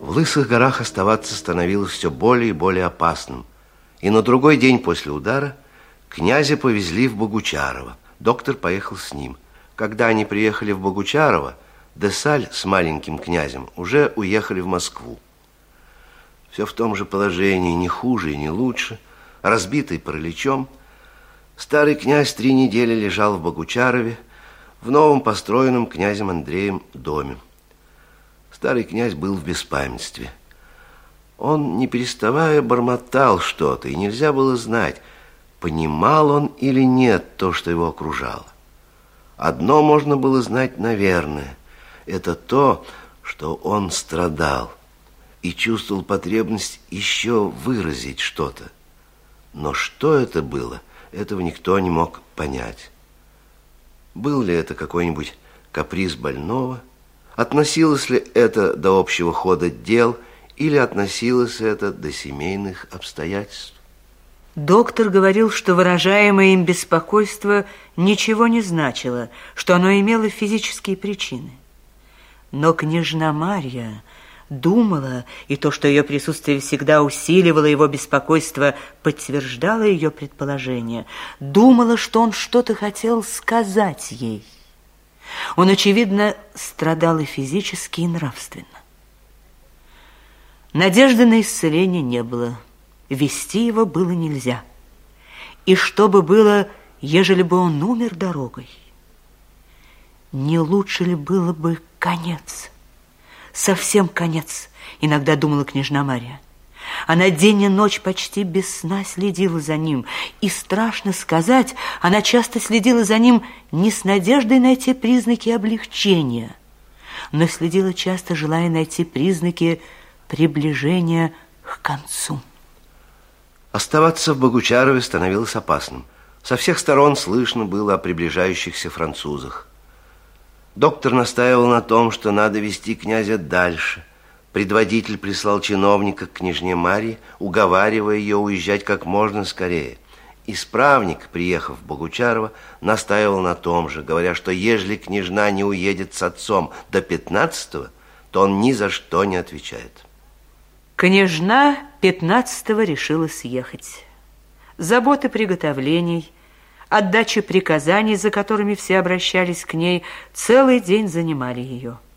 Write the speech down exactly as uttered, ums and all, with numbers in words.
В Лысых горах оставаться становилось все более и более опасным. И на другой день после удара князя повезли в Богучарово. Доктор поехал с ним. Когда они приехали в Богучарово, Десаль с маленьким князем уже уехали в Москву. Все в том же положении, не хуже и не лучше, разбитый параличом. Старый князь три недели лежал в Богучарове, в новом построенном князем Андреем доме. Старый князь был в беспамятстве. Он, не переставая, бормотал что-то, и нельзя было знать, понимал он или нет то, что его окружало. Одно можно было знать, наверное, это то, что он страдал и чувствовал потребность еще выразить что-то. Но что это было, этого никто не мог понять. Был ли это какой-нибудь каприз больного? Относилось ли это до общего хода дел или относилось это до семейных обстоятельств? Доктор говорил, что выражаемое им беспокойство ничего не значило, что оно имело физические причины. Но княжна Марья думала, и то, что ее присутствие всегда усиливало его беспокойство, подтверждало ее предположение, думала, что он что-то хотел сказать ей. Он, очевидно, страдал и физически, и нравственно. Надежды на исцеление не было. Вести его было нельзя. И что бы было, ежели бы он умер дорогой? Не лучше ли было бы конец? Совсем конец, иногда думала княжна Марья. Она день и ночь почти без сна следила за ним. И, страшно сказать, она часто следила за ним не с надеждой найти признаки облегчения, но следила часто, желая найти признаки приближения к концу. Оставаться в Богучарове становилось опасным. Со всех сторон слышно было о приближающихся французах. Доктор настаивал на том, что надо вести князя дальше. Предводитель прислал чиновника к княжне Марье, уговаривая ее уезжать как можно скорее. Исправник, приехав в Богучарово, настаивал на том же, говоря, что ежели княжна не уедет с отцом до пятнадцатого, то он ни за что не отвечает. Княжна пятнадцатого решила съехать. Заботы приготовлений, отдача приказаний, за которыми все обращались к ней, целый день занимали ее.